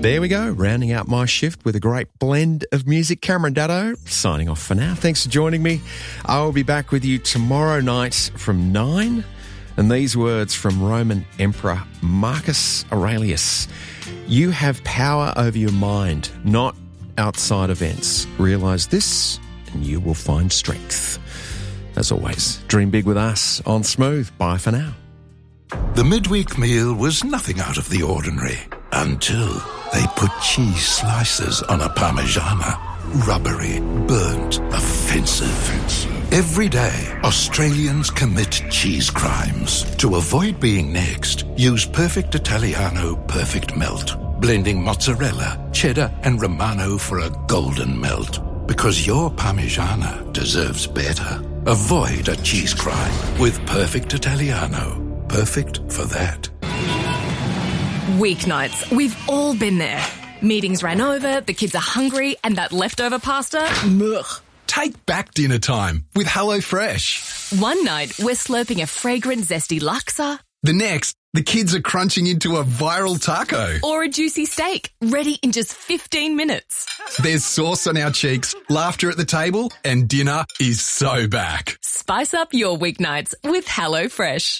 There we go, rounding out my shift with a great blend of music. Cameron Daddo signing off for now. Thanks for joining me. I will be back with you tomorrow night from 9. And these words from Roman Emperor Marcus Aurelius. You have power over your mind, not outside events. Realise this and you will find strength. As always, dream big with us on Smooth. Bye for now. The midweek meal was nothing out of the ordinary until they put cheese slices on a Parmigiana. Rubbery, burnt, offensive. Every day, Australians commit cheese crimes. To avoid being next, use Perfect Italiano Perfect Melt. Blending mozzarella, cheddar and Romano for a golden melt. Because your Parmigiana deserves better. Avoid a cheese crime with Perfect Italiano. Perfect for that. Weeknights. We've all been there. Meetings ran over, the kids are hungry, and that leftover pasta? Ugh. Take back dinner time with HelloFresh. One night, we're slurping a fragrant, zesty laksa. The next, the kids are crunching into a viral taco. Or a juicy steak, ready in just 15 minutes. There's sauce on our cheeks, laughter at the table, and dinner is so back. Spice up your weeknights with HelloFresh.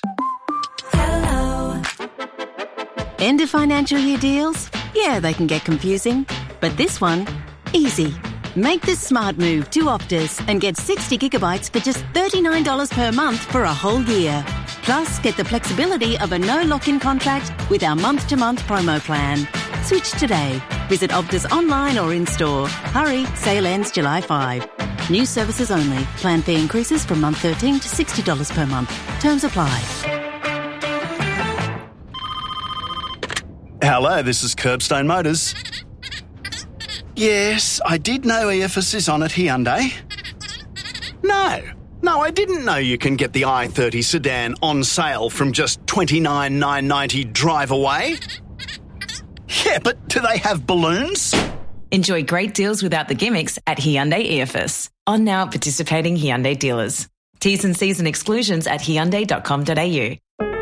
End of financial year deals? Yeah, they can get confusing. But this one, easy. Make the smart move to Optus and get 60 gigabytes for just $39 per month for a whole year. Plus, get the flexibility of a no lock-in contract with our month-to-month promo plan. Switch today. Visit Optus online or in-store. Hurry, sale ends July 5. New services only. Plan fee increases from month 13 to $60 per month. Terms apply. Hello, this is Curbstone Motors. Yes, I did know EFS is on at Hyundai. No, I didn't know you can get the i30 sedan on sale from just $29,990 drive away. Yeah, but do they have balloons? Enjoy great deals without the gimmicks at Hyundai EFS. On now participating Hyundai dealers. T's and C's and exclusions at hyundai.com.au.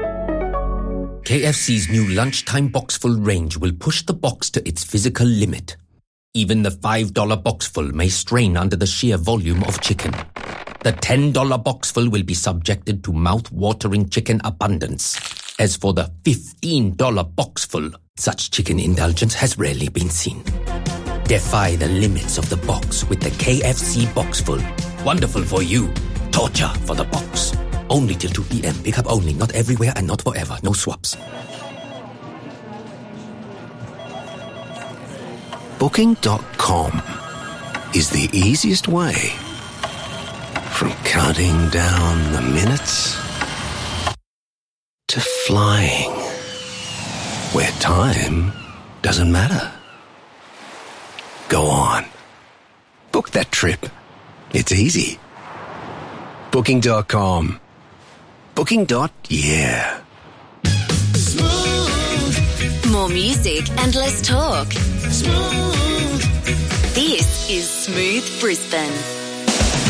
KFC's new lunchtime boxful range will push the box to its physical limit. Even the $5 boxful may strain under the sheer volume of chicken. The $10 boxful will be subjected to mouth-watering chicken abundance. As for the $15 boxful, such chicken indulgence has rarely been seen. Defy the limits of the box with the KFC boxful. Wonderful for you. Torture for the box. Only till 2 p.m. Pick up only, not everywhere and not forever. No swaps. Booking.com is the easiest way from counting down the minutes to flying where time doesn't matter. Go on. Book that trip. It's easy. Booking.com. Booking.yeah. Smooth. More music and less talk. Smooth. This is Smooth Brisbane.